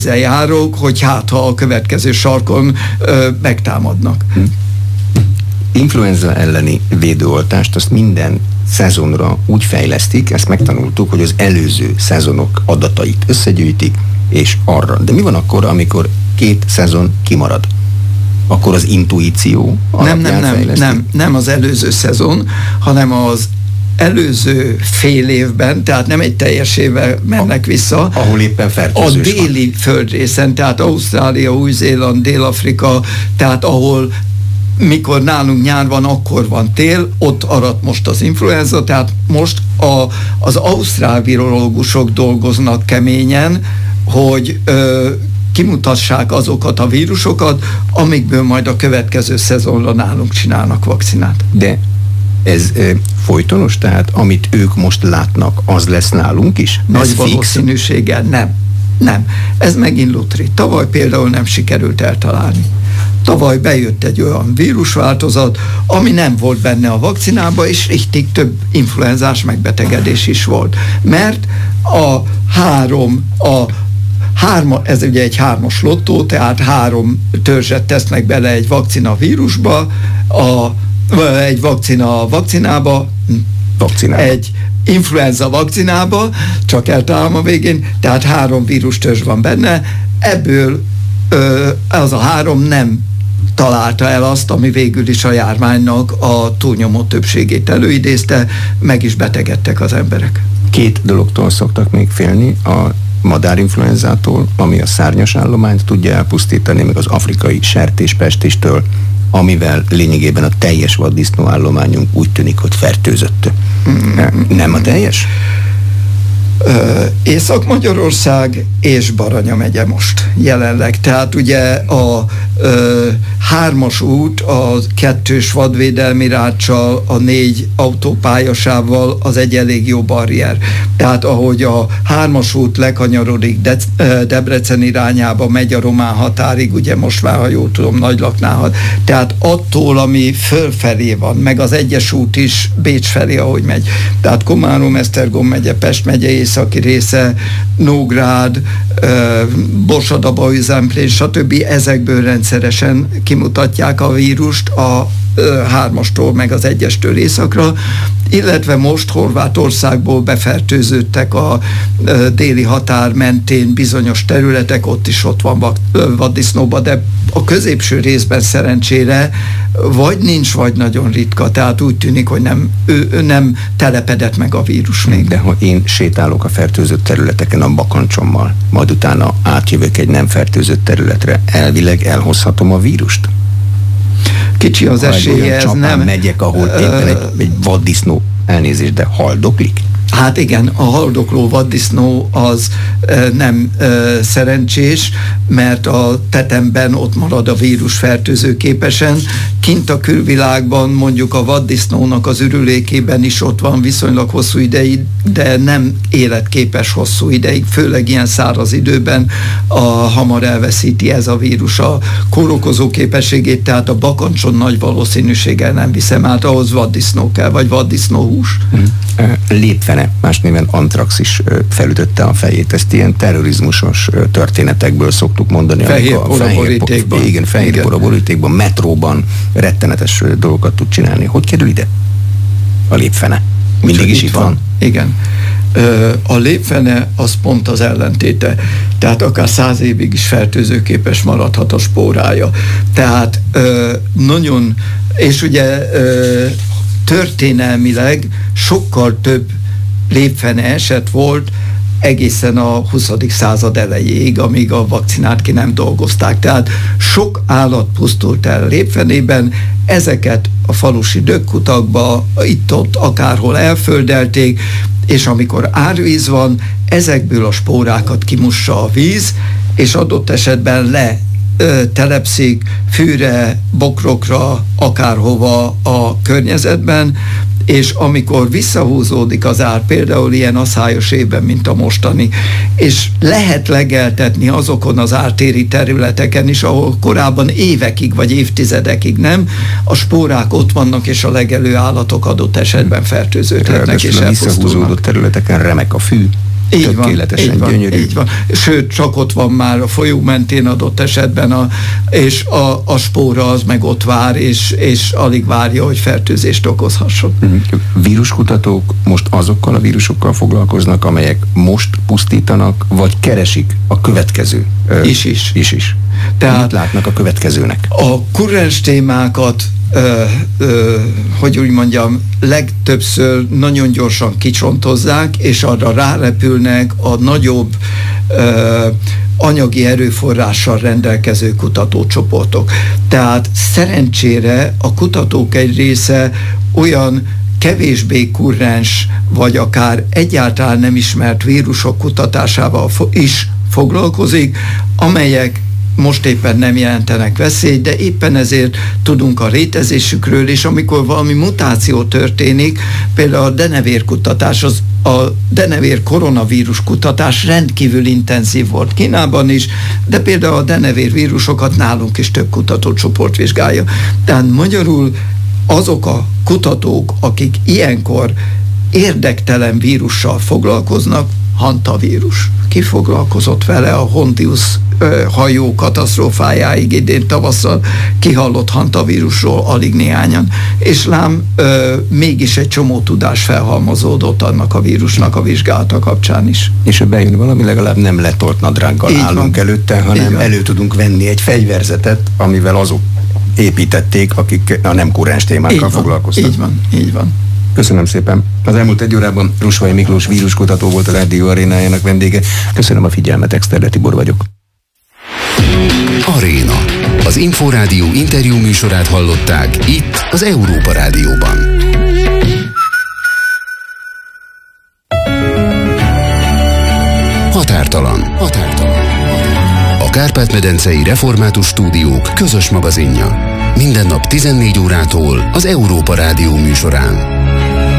járok, hogy hát ha a következő sarkon megtámadnak. Influenza elleni védőoltást azt minden szezonra úgy fejlesztik, ezt megtanultuk, hogy az előző szezonok adatait összegyűjtik, és arra. De mi van akkor, amikor 2 szezon kimarad? Akkor az intuíció alapján fejlesztik? Nem az előző szezon, hanem az előző fél évben, tehát nem egy teljes évvel mennek vissza. Ahol éppen fertőzés a déli van. földrészen, tehát Ausztrália, Új-Zéland, Dél-Afrika, tehát ahol mikor nálunk nyár van, akkor van tél, ott arat most az influenza, tehát most az ausztrál virológusok dolgoznak keményen, hogy kimutassák azokat a vírusokat, amikből majd a következő szezonra nálunk csinálnak vakcinát. De ez folytonos? Tehát amit ők most látnak, az lesz nálunk is? Nagy valószínűséggel nem. Ez megint lutri. Tavaly például nem sikerült eltalálni. Tavaly bejött egy olyan vírusváltozat, ami nem volt benne a vakcinába, és richtig több influenzás megbetegedés is volt. Mert ez ugye egy 3-as lottó, tehát 3 törzset tesznek bele egy vakcina vírusba, egy vakcinába, egy influenza vakcinába, csak eltalálom a végén, tehát 3 vírustörzs van benne, ebből az a 3 nem találta el azt, ami végül is a járványnak a túlnyomó többségét előidézte, meg is betegedtek az emberek. 2 dologtól szoktak még félni, a madárinfluenzától, ami a szárnyas állományt tudja elpusztítani, meg az afrikai sertéspestistől, amivel lényegében a teljes vaddisznó állományunk úgy tűnik, hogy fertőzött. Nem a teljes? Észak-Magyarország és Baranya megye most jelenleg. Tehát ugye a 3-as út, a 2-s vadvédelmi ráccsal, a 4 autópályasával az egy elég jó barrier. Tehát ahogy a 3-as út lekanyarodik Debrecen irányába, megy a román határig, ugye most már, ha jól tudom, Nagylaknál. Tehát attól, ami fölfelé van, meg az 1-es út is Bécs felé, ahogy megy. Tehát Komárom, Esztergom megye, Pest megye északi része, Nógrád, Borsodaba, Zemplén, stb. Ezekből rendszeresen kimutatják a vírust a 3-astól, meg az 1-estől északra, illetve most Horvátországból befertőződtek a déli határ mentén bizonyos területek, ott van vaddisznóba, de a középső részben szerencsére vagy nincs, vagy nagyon ritka, tehát úgy tűnik, hogy nem telepedett meg a vírus még. De ha én sétálok a fertőzött területeken a bakancsommal, majd utána átjövök egy nem fertőzött területre, elvileg elhozhatom a vírust? Kicsi az esélye, ez nem... megyek, ahol éppen egy vaddisznó, elnézést, de haldoklik? Hát igen, a haldokló vaddisznó az nem szerencsés, mert a tetemben ott marad a vírus fertőzőképesen. Kint a külvilágban mondjuk a vaddisznónak az ürülékében is ott van viszonylag hosszú ideig, de nem életképes hosszú ideig, főleg ilyen száraz időben hamar elveszíti ez a vírus a kórokozó képességét, tehát a bakancson nagy valószínűséggel nem viszem át, ahhoz vaddisznó kell, vagy vaddisznóhús. Lépfene, más néven antrax is felütötte a fejét. Ezt ilyen terrorizmusos történetekből szoktuk mondani. Fehér poraborítékban. Igen, fehér poraborítékban, metróban rettenetes dolgokat tud csinálni. Hogy kerül ide a lépfene? Mindig is itt van? Igen. A lépfene az pont az ellentéte. Tehát akár 100 évig is fertőzőképes maradhat a spórája. Tehát nagyon, és ugye történelmileg sokkal több lépfene eset volt egészen a 20. század elejéig, amíg a vakcinát ki nem dolgozták. Tehát sok állat pusztult el lépfenében, ezeket a falusi dögkutakba, itt-ott akárhol elföldelték, és amikor árvíz van, ezekből a spórákat kimussa a víz, és adott esetben telepszik fűre, bokrokra, akárhova a környezetben, és amikor visszahúzódik az ár, például ilyen aszályos évben, mint a mostani, és lehet legeltetni azokon az ártéri területeken is, ahol korábban évekig vagy évtizedekig nem, a spórák ott vannak, és a legelő állatok adott esetben fertőződhetnek és elpusztulnak. A visszahúzódott területeken remek a fű, tökéletesen gyönyörű. Így van. Sőt, csak ott van már a folyó mentén adott esetben, és a spóra az meg ott vár, és alig várja, hogy fertőzést okozhasson. Víruskutatók most azokkal a vírusokkal foglalkoznak, amelyek most pusztítanak, vagy keresik a következő? Is. Tehát mit látnak a következőnek? A kurrens témákat hogy úgy mondjam, legtöbbször nagyon gyorsan kicsontozzák, és arra rárepülnek a nagyobb anyagi erőforrással rendelkező kutatócsoportok. Tehát szerencsére a kutatók egy része olyan kevésbé kurrens, vagy akár egyáltalán nem ismert vírusok kutatásával is foglalkozik, amelyek most éppen nem jelentenek veszélyt, de éppen ezért tudunk a rétezésükről, és amikor valami mutáció történik, például a denevér kutatás, a denevér koronavírus kutatás rendkívül intenzív volt Kínában is, de például a denevér vírusokat nálunk is több kutatócsoport vizsgálja. Tehát magyarul azok a kutatók, akik ilyenkor érdektelen vírussal foglalkoznak, hantavírus. Ki foglalkozott vele a Hondius hajó katasztrófájáig idén tavasszal, kihallott hantavírusról alig néhányan. És lám mégis egy csomó tudás felhalmozódott annak a vírusnak a vizsgálata kapcsán is. És ha bejön valami, legalább nem letolt nadrággal állunk előtte, hanem elő tudunk venni egy fegyverzetet, amivel azok építették, akik a nem kurrens témákkal foglalkoztak. Így van. Köszönöm szépen. Az elmúlt egy órában Rusvay Miklós víruskutató volt a Rádió Arénájának vendége. Köszönöm a figyelmet, Exterde Tibor vagyok. Aréna. Az Inforádió interjú műsorát hallották itt az Európa Rádióban. Határtalan. A Kárpát-medencei Református Stúdiók közös magazinja. Minden nap 14 órától az Európa Rádió műsorán.